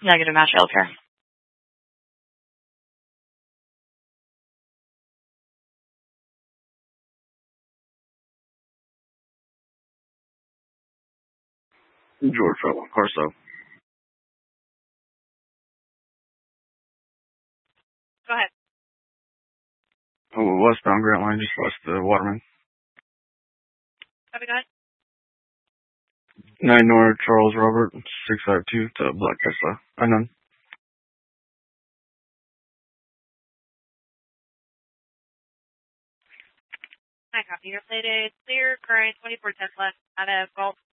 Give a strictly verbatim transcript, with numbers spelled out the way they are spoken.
Negative, Mash Healthcare. George Fellow, Corso. Go ahead. Oh, westbound Grant Line, just west of Waterman. Copy, go ahead. nine North Charles Robert, six five two to Black Tesla. Unknown. Hi, copy. Your plated clear, current twenty-four Tesla out of Gulf